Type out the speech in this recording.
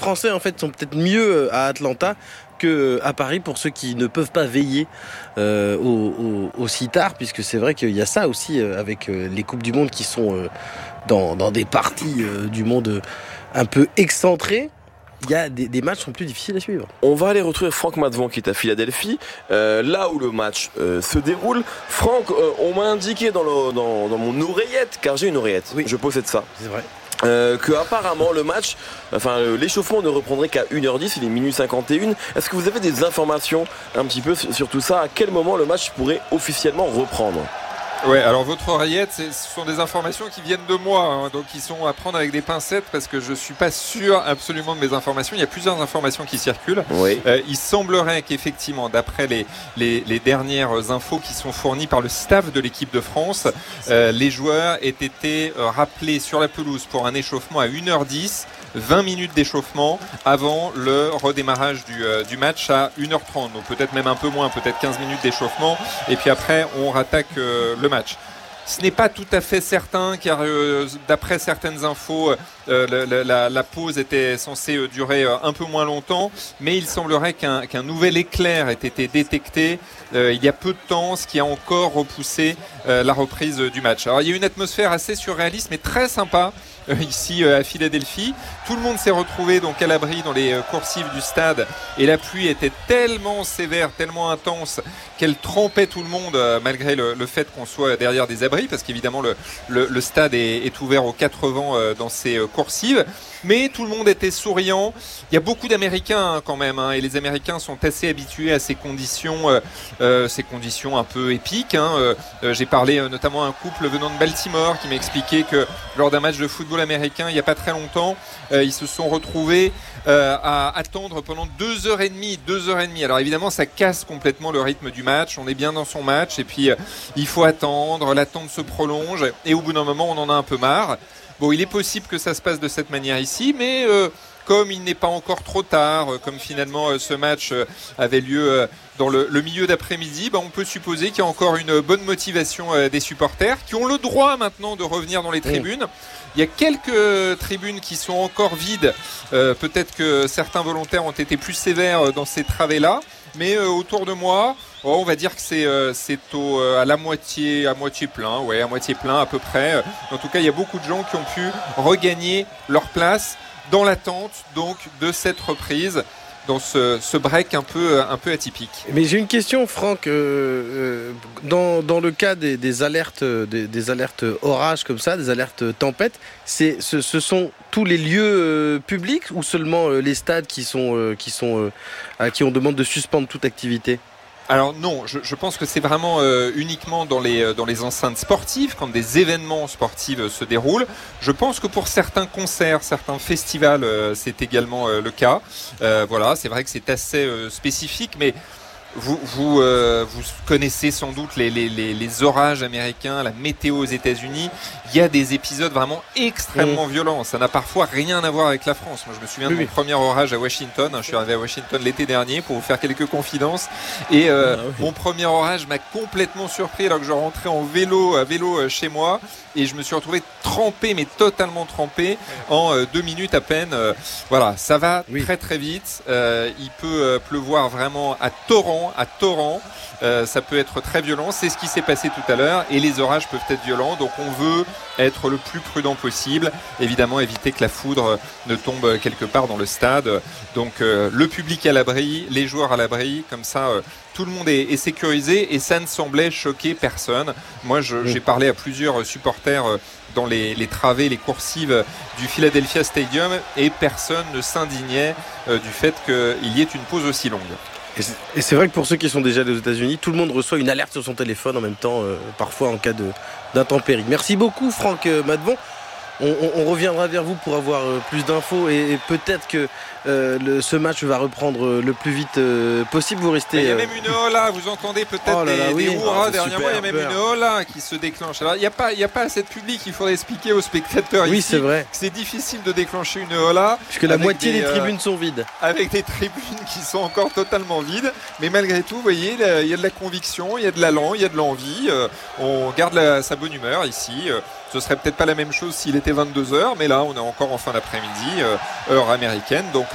Français en fait sont peut-être mieux à Atlanta qu'à Paris pour ceux qui ne peuvent pas veiller aussi tard, puisque c'est vrai qu'il y a ça aussi avec les Coupes du Monde qui sont dans des parties du monde un peu excentrées. Il y a des matchs qui sont plus difficiles à suivre. On va aller retrouver Franck Matvon qui est à Philadelphie, là où le match se déroule. Franck, on m'a indiqué dans mon oreillette, car j'ai une oreillette, oui. Je possède ça. C'est vrai. Que apparemment le match, l'échauffement ne reprendrait qu'à 1h10, il est minuit 51. Est-ce que vous avez des informations un petit peu sur tout ça? À quel moment le match pourrait officiellement reprendre? Ouais, alors votre oreillette, ce sont des informations qui viennent de moi, hein, donc ils sont à prendre avec des pincettes parce que je suis pas sûr absolument de mes informations. Il y a plusieurs informations qui circulent. Oui. Il semblerait qu'effectivement, d'après les dernières infos qui sont fournies par le staff de l'équipe de France, les joueurs aient été rappelés sur la pelouse pour un échauffement à 1h10. 20 minutes d'échauffement avant le redémarrage du match à 1h30, donc peut-être même un peu moins, peut-être 15 minutes d'échauffement, et puis après on rattaque le match. Ce n'est pas tout à fait certain car d'après certaines infos, la pause était censée durer un peu moins longtemps, mais il semblerait qu'un nouvel éclair ait été détecté il y a peu de temps, ce qui a encore repoussé la reprise du match. Alors il y a une atmosphère assez surréaliste mais très sympa ici à Philadelphie. Tout le monde s'est retrouvé donc à l'abri dans les coursives du stade et la pluie était tellement sévère, tellement intense qu'elle trempait tout le monde malgré le fait qu'on soit derrière des abris parce qu'évidemment le stade est ouvert aux 4 vents dans ces coursives. Mais tout le monde était souriant. Il y a beaucoup d'Américains quand même, et les Américains sont assez habitués à ces conditions un peu épiques. J'ai parlé notamment à un couple venant de Baltimore qui m'a expliqué que lors d'un match de football américain, il n'y a pas très longtemps, ils se sont retrouvés à attendre pendant 2h30. Alors évidemment, ça casse complètement le rythme du match. On est bien dans son match et puis il faut attendre, l'attente se prolonge et au bout d'un moment, on en a un peu marre. Bon, il est possible que ça se passe de cette manière ici, mais comme il n'est pas encore trop tard, comme finalement ce match avait lieu dans le milieu d'après-midi, on peut supposer qu'il y a encore une bonne motivation des supporters qui ont le droit maintenant de revenir dans les tribunes. Il y a quelques tribunes qui sont encore vides. Peut-être que certains volontaires ont été plus sévères dans ces travées-là. Mais autour de moi, on va dire que c'est à moitié plein à peu près. En tout cas, il y a beaucoup de gens qui ont pu regagner leur place dans l'attente donc de cette reprise, dans ce break un peu atypique. Mais j'ai une question, Franck. Dans le cas des alertes orages comme ça, des alertes tempêtes, ce sont tous les lieux publics ou seulement les stades à qui on demande de suspendre toute activité? Alors non, je pense que c'est vraiment uniquement dans les enceintes sportives, quand des événements sportifs se déroulent. Je pense que pour certains concerts, certains festivals, c'est également le cas. Voilà, c'est vrai que c'est assez spécifique, mais vous connaissez sans doute les orages américains, la météo aux États-Unis. Il y a des épisodes vraiment extrêmement violents. Ça n'a parfois rien à voir avec la France. Moi, je me souviens de mon premier orage à Washington. Je suis arrivé à Washington l'été dernier pour vous faire quelques confidences. Et mon premier orage m'a complètement surpris alors que je rentrais à vélo chez moi. Et je me suis retrouvé trempé, mais totalement trempé, en 2 minutes à peine. Voilà, ça va très très vite. Il peut pleuvoir vraiment à torrent. Ça peut être très violent. C'est ce qui s'est passé tout à l'heure. Et les orages peuvent être violents. Donc on veut être le plus prudent possible. Évidemment, éviter que la foudre ne tombe quelque part dans le stade. Donc le public à l'abri, les joueurs à l'abri. Comme ça, tout le monde est sécurisé. Et ça ne semblait choquer personne. Moi, j'ai parlé à plusieurs supporters dans les travées, les coursives du Philadelphia Stadium. Et personne ne s'indignait du fait qu'il y ait une pause aussi longue. Et c'est vrai que pour ceux qui sont déjà allés aux États-Unis, tout le monde reçoit une alerte sur son téléphone en même temps, parfois en cas d'intempérie. Merci beaucoup, Franck Matvon. On reviendra vers vous pour avoir plus d'infos et peut-être que ce match va reprendre le plus vite possible. Vous restez. Il y a même une hola, vous entendez peut-être des hurrahs derrière moi. Il y a même une hola qui se déclenche. Alors il n'y a pas assez de public. Il faudrait expliquer aux spectateurs ici c'est vrai. que c'est difficile de déclencher une hola. Puisque la moitié des tribunes sont vides. Avec des tribunes qui sont encore totalement vides. Mais malgré tout, vous voyez, il y a de la conviction, il y a de l'allant, il y a de l'envie. On garde sa bonne humeur ici. Ce serait peut-être pas la même chose s'il était 22h, mais là on est encore en fin d'après-midi, heure américaine. Donc